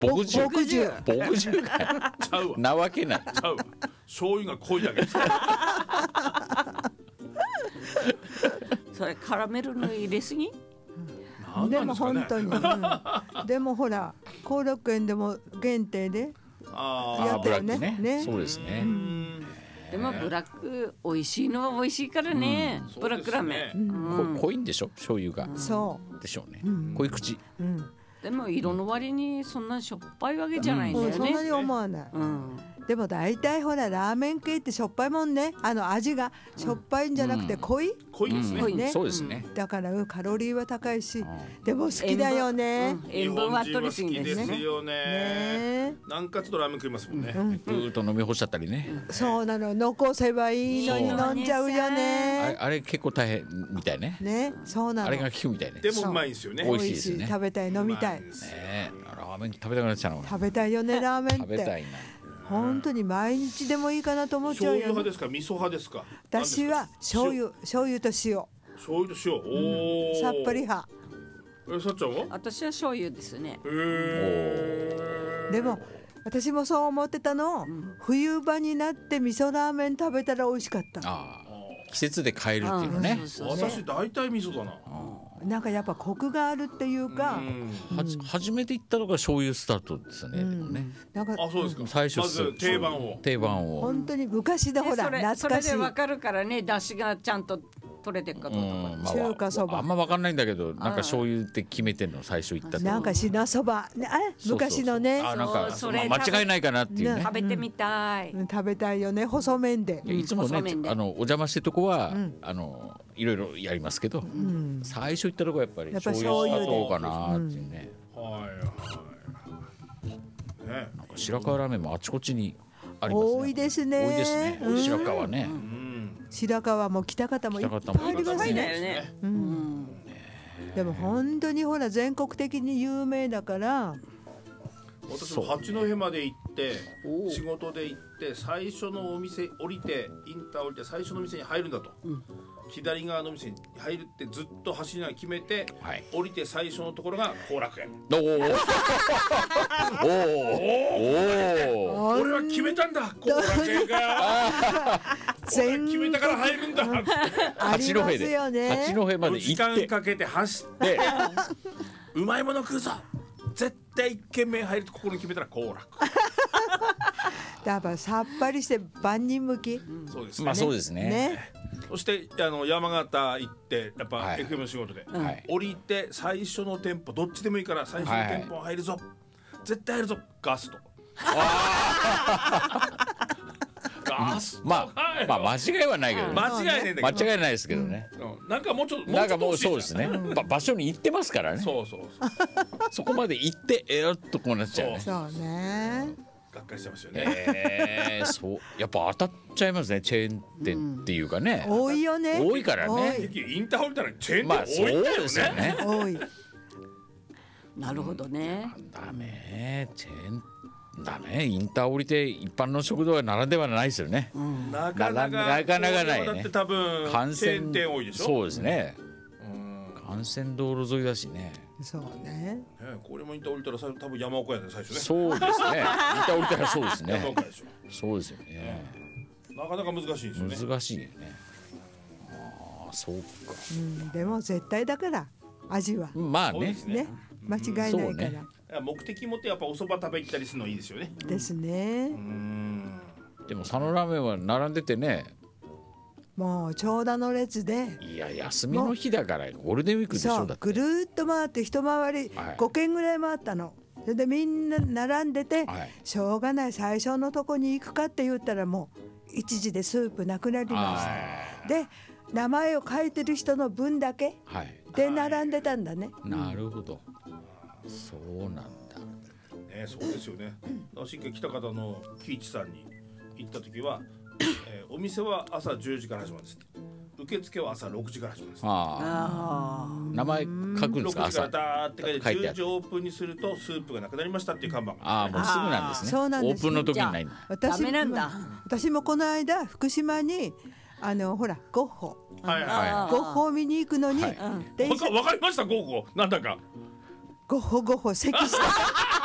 牧汁牧汁牧汁かちゃうわなわけない。 ちゃうわ醤油が濃いだけそれカラメルの入れすぎ？ なんでもなんですかね本当に、でもほら後楽園でも限定であやったよブラックね。 ね。そうですね。 でもブラック美味しいのは美味しいからね、ブラックラーメン、 濃いんでしょ醤油が。 そでしょうね。濃い口。 う、 でも色の割にそんなしょっぱいわけじゃないんだよね。 そんなに思わない、でも大体ほらラーメン系ってしょっぱいもんね。味がしょっぱいんじゃなくて濃い、 濃いですね、 ね、 そうですね。 だからカロリーは高いし、でも好きだよね。 塩分は取りすぎ日本人は好きですね。 ですよねね、 何かちょっとラーメン食いますもんね、 ずーっと飲み干しちゃったりね。 そうなの、残せばいいのにそう飲んじゃうよね。 あれ結構大変みたいね。 ね、そうなの。 あれが効くみたいね。 でもうまいんですよね美味しいですね食べたい、飲みたい、 うまですねラーメン食べたくなっちゃうの。 食べたいよねラーメンって食べたいな。 本当に毎日でもいいかなと思っちゃ醤うよ、ね、 油派ですか味噌派ですか？ 私は醤油と塩、 醤油と塩、おお、 さっぱり派。 さっちゃんは？ 私は醤油ですね。 でも私もそう思ってたの、冬場になって味噌ラーメン食べたら美味しかった。 季節で変えるっていうのね。 私大体味噌だな。 なんかやっぱコクがあるっていうか、 初めて行ったのが醤油スタートですよね。でもね。 なんかあ、そうですか。 最初まず定番を。 本当に昔でほら懐そかしい。 れでわかるからね、出汁がちゃんと取れてるかどうとか。 中華そばあんま分かんないんだけど、なんか醤油って決めてんの最初行った時。 なんか品そば、昔のね。 なんかそれ間違いないかなっていうね。 食べてみたい。 食べたいよね、細麺で。 いつもね、お邪魔してるとこはいろいろやりますけど、最初行ったとこはやっぱり醤油どうかなっていうね。なんか白河ラーメンもあちこちにありますね。 多いですね。 多いですね。白河ね。 白河も北方もいっぱいありますね。でも本当にほら全国的に有名だから。 私も八戸まで行って仕事で行って最初のお店降りてインター降りて最初の店に入るんだと、左側の店に入るってずっと走りながら決めて、降りて最初のところが後楽園。俺は決めたんだ、後楽園が俺決めたから入るんだ。 八戸で八戸まで時行って間かけて走ってうまいもの食うぞ、絶対一軒目入るとここに決めたら後楽。 やっぱさっぱりして万人向き。 そうですね。 まあそうですね。 そして山形行ってやっぱ FM の仕事で降りて最初の店舗どっちでもいいから最初の店舗入るぞ、絶対入るぞ、ガスト。ガスト。 まあ間違いはないけどね。 間違いないんだけど。 間違いないですけどね。 なんかもうちょっとなんかもうそうですね。場所に行ってますからね。 そう。 そこまで行ってっとこうなっちゃうね。 そうね。 がっかりしてますよね。 そうやっぱ当たっちゃいますね、チェーン店っていうかね。 多いよね。 多いからね。 インター降りたらチェーン店多いんだよね。 多い。 なるほどね。 ダメ、チェーンダメ、インター降りて一般の食堂は並んではないですよね。 なかなかないね。 だって多分チェーン店多いでしょ。 そうですね。幹線道路沿いだしね。 そうね。 これもインター降りたら多分山岡屋で最初ね。 そうですね。インター降りたらそうですね。 山岡屋でしょ。 そうですよね。 なかなか難しいですよね。 難しいよね。そうか。 でも絶対だから味は。 まあね。 間違いないから。 目的持ってやっぱお蕎麦食べ行ったりするのいいですよね。 ですね。 でも佐野ラーメンは並んでてね。 もう長蛇の列で。 いや休みの日だからゴールデンウィークでしょ。だってぐるっと回って一回り5軒ぐらい回ったの。それでみんな並んでて、しょうがない最初のとこに行くかって言ったらもう1時でスープなくなりました。で名前を書いてる人の分だけで並んでたんだね。 なるほど。そうなんだ。 ね、そうですよね。新規来た方の喜一さんに行った時は、お店は朝10時から始まるんです。受付は朝6時から始まるんです。 名前書くんですか。 6時からダーって書いて10時オープンにするとスープがなくなりましたっていう看板が。 もうすぐなんですね。 そうなんです。 オープンの時にない。 ダメなんだ。 私もこの間福島にほらゴッホゴッホを見に行くのにわかりました。ゴッホなんだかゴッホ関下